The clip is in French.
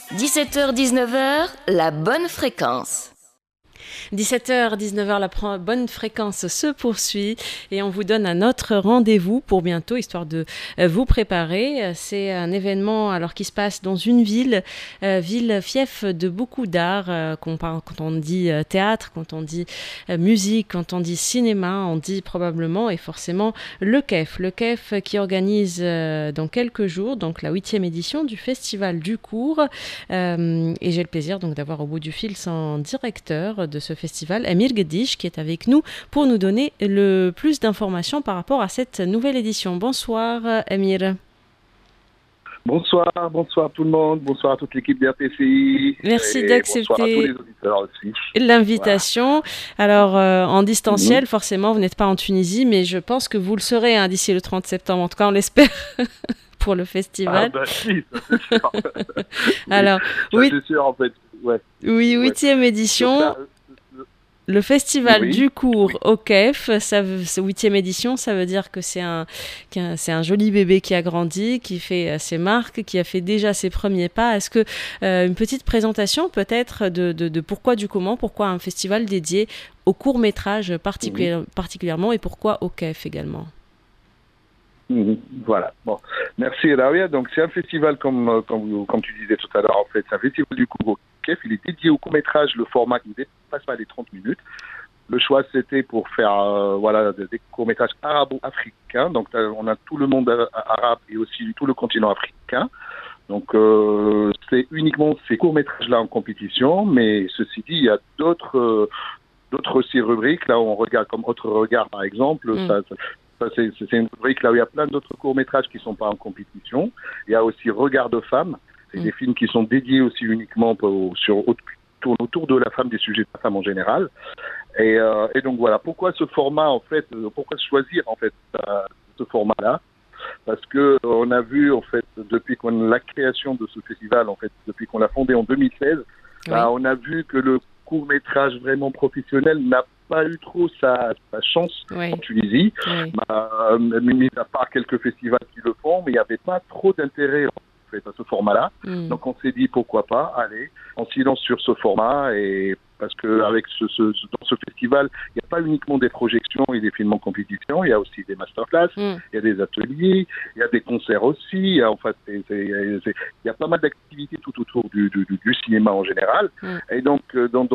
17h-19h, la bonne fréquence. 17h, 19h, la bonne fréquence se poursuit et on vous donne un autre rendez-vous pour bientôt, histoire de vous préparer. C'est un événement alors qui se passe dans une ville fief de beaucoup d'art. Quand on dit théâtre, quand on dit musique, quand on dit cinéma, on dit probablement et forcément le KEF qui organise dans quelques jours donc la 8e édition du Festival du Cours. Et j'ai le plaisir donc d'avoir au bout du fil son directeur de ce festival, Emir Gedish, qui est avec nous pour nous donner le plus d'informations par rapport à cette nouvelle édition. Bonsoir Emir. Bonsoir tout le monde, bonsoir à toute l'équipe d'RTCI. Merci d'accepter bonsoir à tous les auditeurs aussi. L'invitation. Voilà. Alors en distanciel, forcément, vous n'êtes pas en Tunisie, mais je pense que vous le serez d'ici le 30 septembre. En tout cas, on l'espère. Pour le festival. Si, ça c'est sûr. Alors, c'est sûr en fait. Ouais. Oui, 8e édition. Le festival du cours au KEF, 8e édition, ça veut dire que c'est un joli bébé qui a grandi, qui fait ses marques, qui a fait déjà ses premiers pas. Est-ce que une petite présentation peut-être de pourquoi du comment, pourquoi un festival dédié au court-métrage particulièrement et pourquoi au KEF également? Voilà. Bon, merci Elaria. Donc c'est un festival comme tu disais tout à l'heure. En fait, c'est un festival du cours au KEF. Il est dédié au court métrage. Le format qui ne dépasse pas les 30 minutes. Le choix c'était pour faire des courts métrages arabo-africains. Donc on a tout le monde arabe et aussi tout le continent africain. Donc c'est uniquement ces courts métrages là en compétition. Mais ceci dit, il y a d'autres aussi rubriques. Là on regarde comme Autre Regard par exemple. C'est une rubrique là où il y a plein d'autres courts-métrages qui ne sont pas en compétition. Il y a aussi Regard de femmes. C'est des films qui sont dédiés aussi uniquement autour de la femme, des sujets de la femme en général. Et donc voilà, pourquoi ce format en fait, pourquoi choisir en fait ce format-là? Parce que on a vu en fait depuis la création de ce festival, en fait depuis qu'on l'a fondé en 2016, on a vu que le court-métrage vraiment professionnel n'a pas eu trop sa chance en Tunisie, mis à part quelques festivals qui le font, mais il n'y avait pas trop d'intérêt en fait, à ce format-là. Donc on s'est dit pourquoi pas, allez, on s'y lance sur ce format, et parce que avec dans ce festival, il n'y a pas uniquement des projections et des films en compétition, il y a aussi des masterclass, il y a des ateliers, il y a des concerts aussi, en fait, il y a pas mal d'activités tout autour du cinéma en général. Et donc,